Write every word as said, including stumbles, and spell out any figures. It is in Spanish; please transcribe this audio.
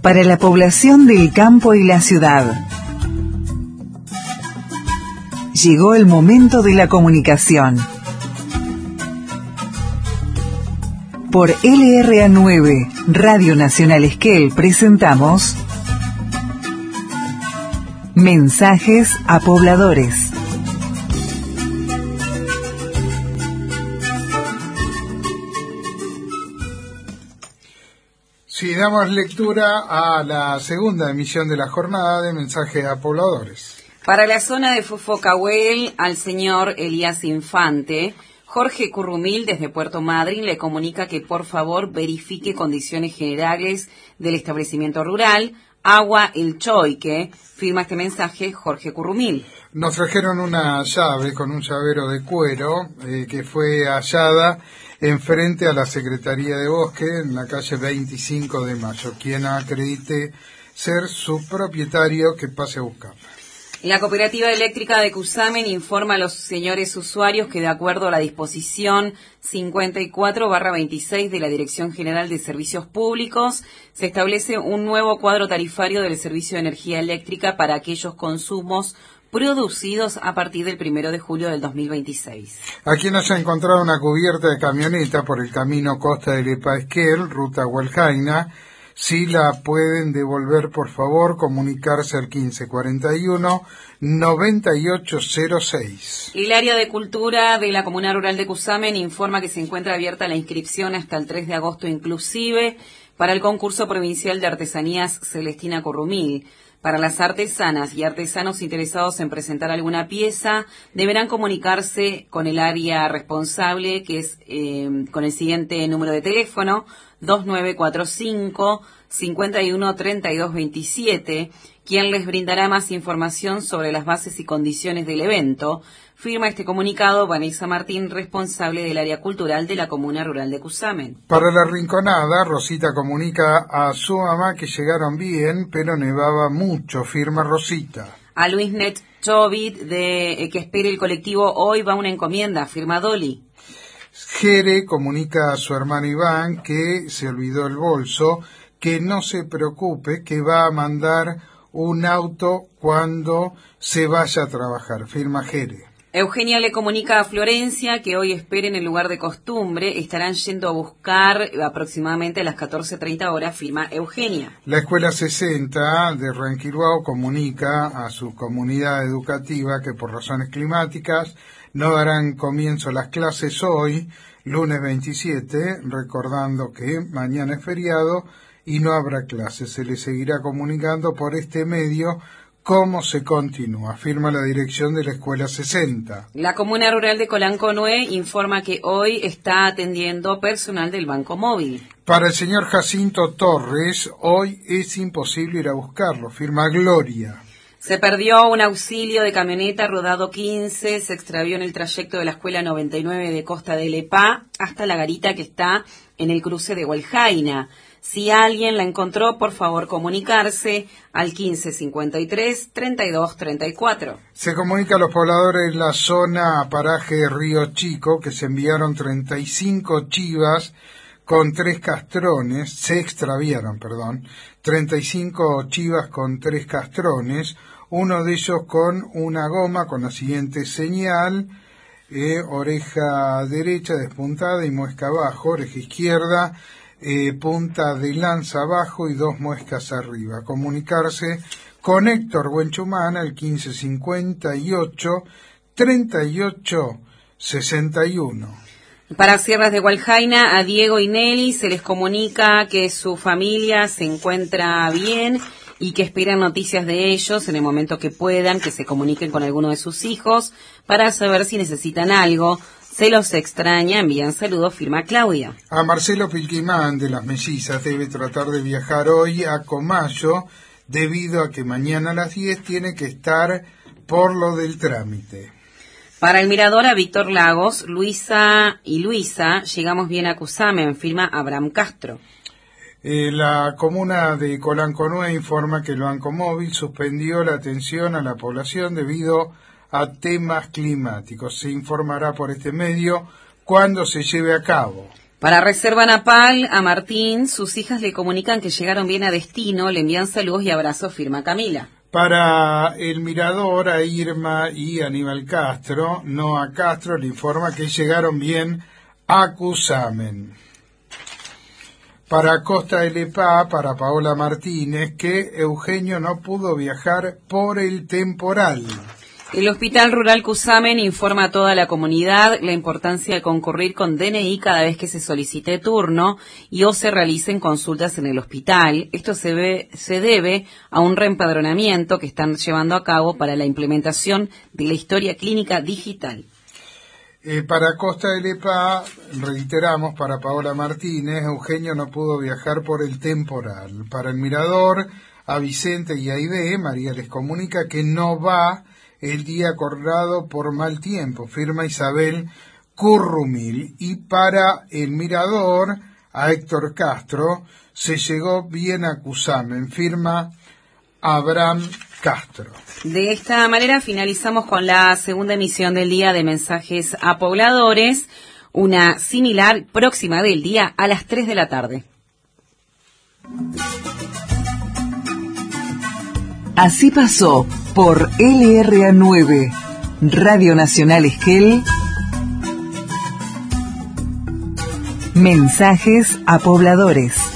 para la población del campo y la ciudad. Llegó el momento de la comunicación. Por L R A nueve, Radio Nacional Esquel, presentamos Mensajes a Pobladores. Sí, damos lectura a la segunda emisión de la jornada de Mensajes a Pobladores. Para la zona de Fofocahuel, al señor Elías Infante, Jorge Currumil, desde Puerto Madryn, le comunica que por favor verifique condiciones generales del establecimiento rural, Agua El Choique. Firma este mensaje Jorge Currumil. Nos trajeron una llave con un llavero de cuero eh, que fue hallada enfrente a la Secretaría de Bosque en la calle veinticinco de mayo. Quien acredite ser su propietario, que pase a buscarla. La Cooperativa Eléctrica de Cusamen informa a los señores usuarios que de acuerdo a la disposición cincuenta y cuatro barra veintiséis de la Dirección General de Servicios Públicos, se establece un nuevo cuadro tarifario del servicio de energía eléctrica para aquellos consumos producidos a partir del primero de julio del dos mil veintiséis. A quien haya encontrado una cubierta de camioneta por el camino Costa del Epa-Esquel, ruta Hualjaina, si la pueden devolver, por favor, comunicarse al quince cuarenta y uno noventa y ocho cero seis. El área de cultura de la Comuna Rural de Cusamen informa que se encuentra abierta la inscripción hasta el tres de agosto inclusive para el concurso provincial de artesanías Celestina Currumil. Para las artesanas y artesanos interesados en presentar alguna pieza, deberán comunicarse con el área responsable, que es eh, con el siguiente número de teléfono, dos nueve cuatro cinco, cinco uno tres dos dos siete, quien les brindará más información sobre las bases y condiciones del evento. Firma este comunicado Vanessa Martín, responsable del área cultural de la Comuna Rural de Cusamen. Para la Rinconada, Rosita comunica a su mamá que llegaron bien, pero nevaba mucho. Firma Rosita. A Luis Net Chovit, de eh, que espere el colectivo Hoy va una encomienda. Firma Dolly. Jere comunica a su hermano Iván que se olvidó el bolso, que no se preocupe, que va a mandar un auto cuando se vaya a trabajar. Firma Jere. Eugenia le comunica a Florencia que hoy esperen en el lugar de costumbre, estarán yendo a buscar aproximadamente a las catorce treinta horas, firma Eugenia. La Escuela sesenta de Ranquiruao comunica a su comunidad educativa que por razones climáticas no darán comienzo a las clases hoy, lunes veintisiete, recordando que mañana es feriado y no habrá clases. Se les seguirá comunicando por este medio cómo se continúa, firma la dirección de la Escuela sesenta. La Comuna Rural de Colanconué informa que hoy está atendiendo personal del Banco Móvil. Para el señor Jacinto Torres, hoy es imposible ir a buscarlo, firma Gloria. Se perdió un auxilio de camioneta rodado quince, se extravió en el trayecto de la Escuela noventa y nueve de Costa del Epá hasta la garita que está en el cruce de Hualjaina. Si alguien la encontró, por favor comunicarse al quince cincuenta y tres treinta y dos treinta y cuatro. Se comunica a los pobladores de la zona paraje Río Chico que se enviaron treinta y cinco chivas con tres castrones, se extraviaron, perdón, treinta y cinco chivas con tres castrones, uno de ellos con una goma con la siguiente señal, eh, oreja derecha despuntada y muesca abajo, oreja izquierda, Eh, punta de lanza abajo y dos muescas arriba. Comunicarse con Héctor Buenchumán al quince cincuenta y ocho treinta y ocho sesenta y uno. Para Sierras de Hualjaina, a Diego y Nelly se les comunica que su familia se encuentra bien y que esperan noticias de ellos en el momento que puedan, que se comuniquen con alguno de sus hijos para saber si necesitan algo. Se los extraña, envían saludos, firma Claudia. A Marcelo Pilquimán de Las Mellizas debe tratar de viajar hoy a Comayo debido a que mañana a las diez tiene que estar por lo del trámite. Para el mirador a Víctor Lagos, Luisa y Luisa, llegamos bien a Cusamen, firma Abraham Castro. Eh, la comuna de Colanconué informa que el Banco Móvil suspendió la atención a la población debido a temas climáticos. Se informará por este medio cuando se lleve a cabo. Para Reserva Napal, a Martín, sus hijas le comunican que llegaron bien a destino, le envían saludos y abrazos, firma Camila. Para El Mirador, a Irma y Aníbal Castro, Noa Castro le informa que llegaron bien a Cusamen. Para Costa del Epá, para Paola Martínez, que Eugenio no pudo viajar por el temporal. El Hospital Rural Cusamen informa a toda la comunidad la importancia de concurrir con D N I cada vez que se solicite turno y o se realicen consultas en el hospital. Esto se, ve, se debe a un reempadronamiento que están llevando a cabo para la implementación de la historia clínica digital. Eh, para Costa del Epá, reiteramos, para Paola Martínez, Eugenio no pudo viajar por el temporal. Para El Mirador, a Vicente y a Aide, María les comunica que no va el día acordado por mal tiempo, firma Isabel Currumil. Y para El Mirador, a Héctor Castro, se llegó bien a Cusamen, firma Abraham Castro. De esta manera finalizamos con la segunda emisión del día de Mensajes a Pobladores, una similar próxima del día a las tres de la tarde. Así pasó por L R A nueve, Radio Nacional Esquel, Mensajes a Pobladores.